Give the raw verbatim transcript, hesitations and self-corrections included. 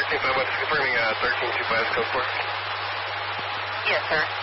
thirteen five one, confirming uh, thirteen two five code four. Yes, sir.